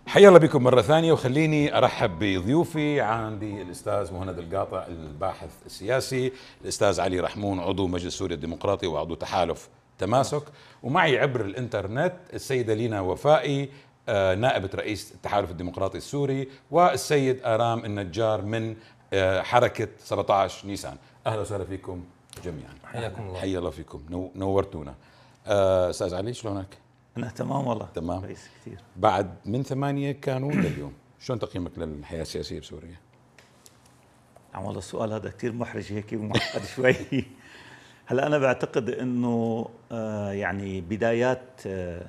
حيا الله بكم مرة ثانية، وخليني أرحب بضيوفي. عندي الأستاذ مهند القاطع الباحث السياسي، الأستاذ علي رحمون عضو مجلس سوريا الديمقراطي وعضو تحالف تماسك، ومعي عبر الإنترنت السيدة لينا وفائي نائبة رئيس التحالف الديمقراطي السوري، والسيد آرام النجار من حركة 17 نيسان. أهلا وسهلا فيكم جميعا. حياكم الله. حيا الله فيكم، نورتونا. أستاذ علي شلونك؟ أنا تمام والله. تمام كويس كثير. بعد من 8 كانون لليوم، شلون تقييمك للحياة السياسية بسوريا؟ والله السؤال هذا كثير محرج هيك ومعقد شوي. هلا أنا بعتقد إنه يعني بدايات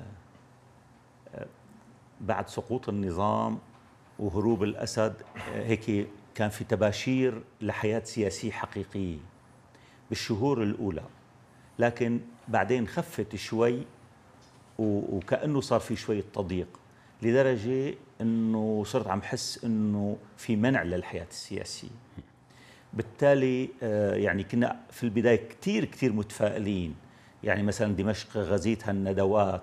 بعد سقوط النظام وهروب الأسد هيك كان في تباشير لحياة سياسية حقيقية بالشهور الأولى، لكن بعدين خفت شوي وكأنه صار في شوية تضييق، لدرجة أنه صرت عم حس أنه في منع للحياة السياسية. بالتالي يعني كنا في البداية كتير متفائلين، يعني مثلا دمشق غزيتها الندوات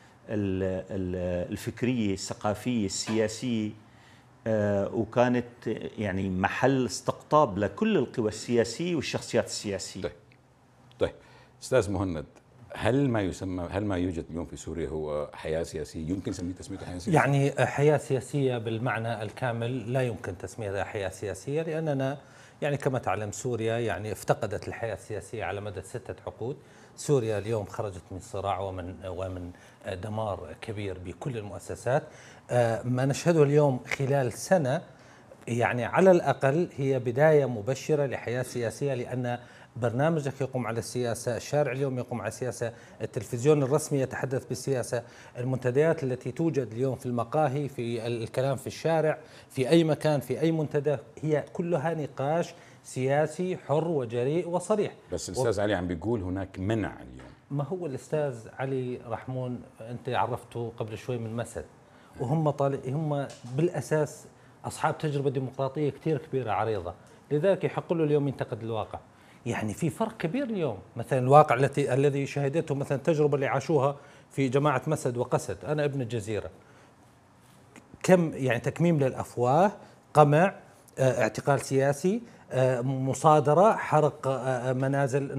الفكرية الثقافية السياسية، وكانت يعني محل استقطاب لكل القوى السياسية والشخصيات السياسية. طيب أستاذ مهند، هل ما يوجد اليوم في سوريا هو حياة سياسية؟ يمكن نسميه تسميته حياة سياسية؟ يعني حياة سياسية بالمعنى الكامل لا يمكن تسميتها حياة سياسية، لأننا يعني كما تعلم سوريا يعني افتقدت الحياة السياسية على مدى 6 عقود. سوريا اليوم خرجت من صراع ومن دمار كبير بكل المؤسسات. ما نشهده اليوم خلال سنة يعني على الأقل هي بداية مبشرة لحياة سياسية، لأن برنامجك يقوم على السياسة، الشارع اليوم يقوم على السياسة، التلفزيون الرسمي يتحدث بالسياسة، المنتديات التي توجد اليوم في المقاهي، في الكلام في الشارع، في أي مكان، في أي منتدى، هي كلها نقاش سياسي حر وجريء وصريح. بس الأستاذ علي عم بيقول هناك منع اليوم. ما هو الأستاذ علي رحمون أنت عرفته قبل شوي من مسد، وهم هم بالأساس أصحاب تجربة ديمقراطية كثير كبيرة عريضة، لذلك يحق له اليوم ينتقد الواقع. يعني في فرق كبير اليوم، مثلا الواقع الذي شهدته مثلا التجربة اللي عاشوها في جماعة مسد وقسد، أنا ابن الجزيرة، كم يعني تكميم للأفواه، قمع، اعتقال سياسي، مصادرة، حرق منازل